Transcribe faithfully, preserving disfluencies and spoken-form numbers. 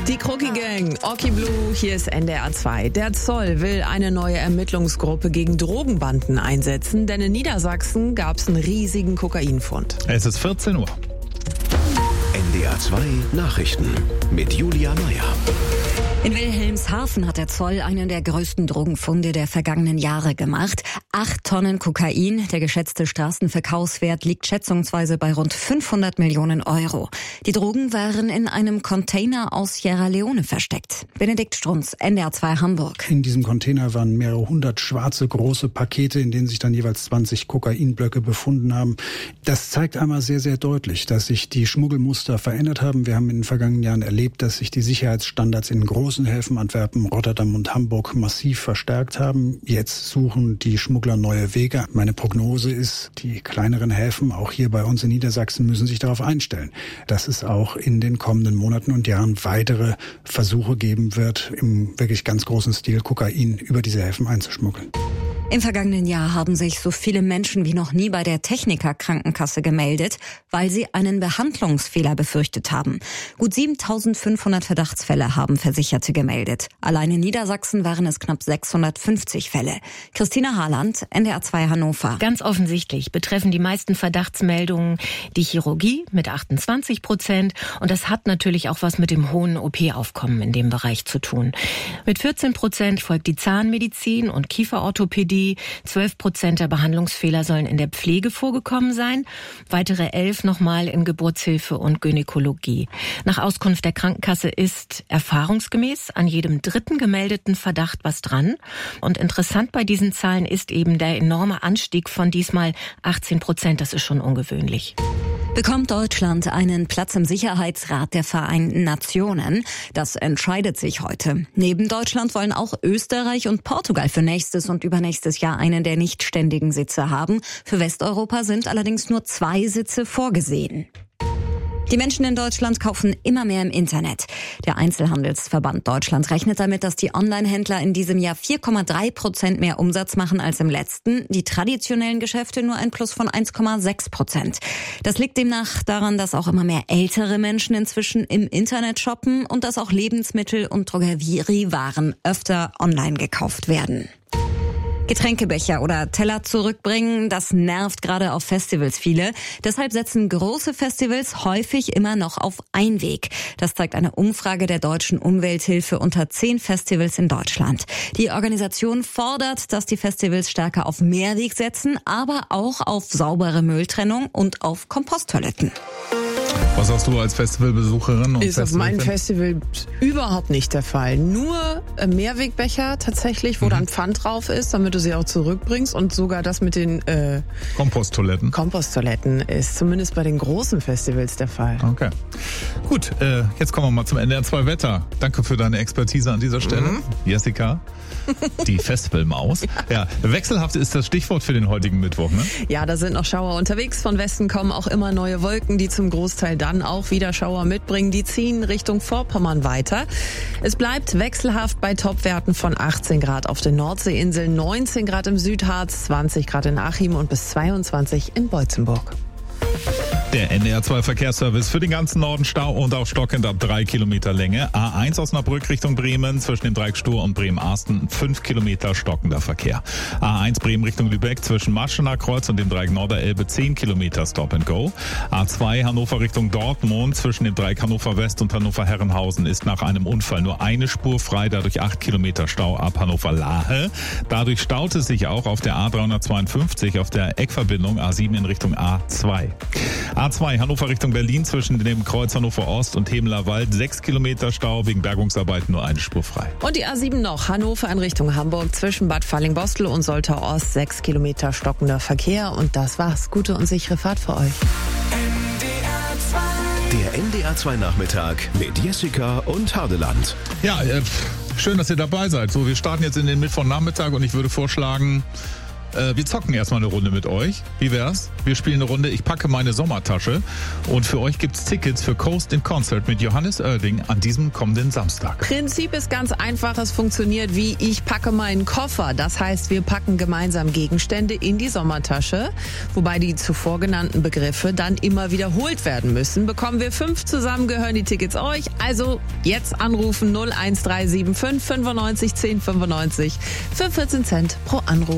Die Crookie Gang, Oki Blue, hier ist N D R zwei. Der Zoll will eine neue Ermittlungsgruppe gegen Drogenbanden einsetzen, denn in Niedersachsen gab es einen riesigen Kokainfund. Es ist vierzehn Uhr. N D R zwei Nachrichten mit Julia Meyer. In Wilhelmshaven hat der Zoll einen der größten Drogenfunde der vergangenen Jahre gemacht. Acht Tonnen Kokain. Der geschätzte Straßenverkaufswert liegt schätzungsweise bei rund fünfhundert Millionen Euro. Die Drogen waren in einem Container aus Sierra Leone versteckt. Benedikt Strunz, N D R zwei Hamburg. In diesem Container waren mehrere hundert schwarze große Pakete, in denen sich dann jeweils zwanzig Kokainblöcke befunden haben. Das zeigt einmal sehr, sehr deutlich, dass sich die Schmuggelmuster verändert haben. Wir haben in den vergangenen Jahren erlebt, dass sich die Sicherheitsstandards in großen Häfen Antwerpen, Rotterdam und Hamburg massiv verstärkt haben. Jetzt suchen die Schmuggler neue Wege. Meine Prognose ist, die kleineren Häfen, auch hier bei uns in Niedersachsen, müssen sich darauf einstellen, dass es auch in den kommenden Monaten und Jahren weitere Versuche geben wird, im wirklich ganz großen Stil Kokain über diese Häfen einzuschmuggeln. Im vergangenen Jahr haben sich so viele Menschen wie noch nie bei der Techniker Krankenkasse gemeldet, weil sie einen Behandlungsfehler befürchtet haben. Gut siebentausendfünfhundert Verdachtsfälle haben Versicherte gemeldet. Allein in Niedersachsen waren es knapp sechshundertfünfzig Fälle. Christina Harland, N D R zwei Hannover. Ganz offensichtlich betreffen die meisten Verdachtsmeldungen die Chirurgie mit achtundzwanzig Prozent. Und das hat natürlich auch was mit dem hohen O P-Aufkommen in dem Bereich zu tun. Mit vierzehn Prozent folgt die Zahnmedizin und Kieferorthopädie. zwölf Prozent der Behandlungsfehler sollen in der Pflege vorgekommen sein, weitere elf nochmal in Geburtshilfe und Gynäkologie. Nach Auskunft der Krankenkasse ist erfahrungsgemäß an jedem dritten gemeldeten Verdacht was dran. Und interessant bei diesen Zahlen ist eben der enorme Anstieg von diesmal achtzehn Prozent. Das ist schon ungewöhnlich. Bekommt Deutschland einen Platz im Sicherheitsrat der Vereinten Nationen? Das entscheidet sich heute. Neben Deutschland wollen auch Österreich und Portugal für nächstes und übernächstes Jahr einen der nicht ständigen Sitze haben. Für Westeuropa sind allerdings nur zwei Sitze vorgesehen. Die Menschen in Deutschland kaufen immer mehr im Internet. Der Einzelhandelsverband Deutschland rechnet damit, dass die Onlinehändler in diesem Jahr vier Komma drei Prozent mehr Umsatz machen als im letzten. Die traditionellen Geschäfte nur ein Plus von eins Komma sechs Prozent. Das liegt demnach daran, dass auch immer mehr ältere Menschen inzwischen im Internet shoppen und dass auch Lebensmittel und Drogeriewaren öfter online gekauft werden. Getränkebecher oder Teller zurückbringen, das nervt gerade auf Festivals viele. Deshalb setzen große Festivals häufig immer noch auf Einweg. Das zeigt eine Umfrage der Deutschen Umwelthilfe unter zehn Festivals in Deutschland. Die Organisation fordert, dass die Festivals stärker auf Mehrweg setzen, aber auch auf saubere Mülltrennung und auf Komposttoiletten. Was hast du als Festivalbesucherin? Und Ist auf meinem Festivalfan? Festival überhaupt nicht der Fall. Nur Mehrwegbecher tatsächlich, wo mhm. dann Pfand drauf ist, damit du sie auch zurückbringst. Und sogar das mit den äh, Komposttoiletten. Komposttoiletten ist zumindest bei den großen Festivals der Fall. Okay. Gut, äh, jetzt kommen wir mal zum N D R zwei Wetter. Danke für deine Expertise an dieser Stelle. Mhm. Jessica, die Festivalmaus. Ja. ja, wechselhaft ist das Stichwort für den heutigen Mittwoch, ne? Ja, da sind noch Schauer unterwegs. Von Westen kommen auch immer neue Wolken, die zum Großteil dann auch wieder Schauer mitbringen. Die ziehen Richtung Vorpommern weiter. Es bleibt wechselhaft bei Topwerten von achtzehn Grad auf den Nordseeinseln, neunzehn Grad im Südharz, zwanzig Grad in Achim und bis zweiundzwanzig in Beutzenburg. Der N D R zwei Verkehrsservice für den ganzen Norden Stau und auch stockend ab drei Kilometer Länge. A eins Osnabrück Richtung Bremen zwischen dem Dreieck Stur und Bremen-Arsten fünf Kilometer stockender Verkehr. A eins Bremen Richtung Lübeck zwischen Maschener Kreuz und dem Dreieck Norderelbe zehn Kilometer Stop and Go. A zwei Hannover Richtung Dortmund zwischen dem Dreieck Hannover West und Hannover Herrenhausen ist nach einem Unfall nur eine Spur frei, dadurch acht Kilometer Stau ab Hannover Lahe. Dadurch staut es sich auch auf der A dreihundertzweiundfünfzig auf der Eckverbindung A sieben in Richtung A zwei. A zwei Hannover Richtung Berlin zwischen dem Kreuz Hannover Ost und Hemeler Wald sechs Kilometer Stau, wegen Bergungsarbeiten nur eine Spur frei. Und die A sieben noch, Hannover in Richtung Hamburg zwischen Bad Falling-Bostel und Soltau Ost sechs Kilometer stockender Verkehr. Und das war's. Gute und sichere Fahrt für euch. Der N D R zwei Nachmittag mit Jessica und Hardeland. Ja, äh, schön, dass ihr dabei seid. So, wir starten jetzt in den Mittwochnachmittag und ich würde vorschlagen, Äh, wir zocken erstmal eine Runde mit euch. Wie wär's? Wir spielen eine Runde, ich packe meine Sommertasche. Und für euch gibt's Tickets für Coast in Concert mit Johannes Oerding an diesem kommenden Samstag. Prinzip ist ganz einfach. Es funktioniert wie ich packe meinen Koffer. Das heißt, wir packen gemeinsam Gegenstände in die Sommertasche. Wobei die zuvor genannten Begriffe dann immer wiederholt werden müssen. Bekommen wir fünf zusammen, gehören die Tickets euch. Also jetzt anrufen null eins drei sieben fünf fünfundneunzig zehn fünfundneunzig für vierzehn Cent pro Anruf.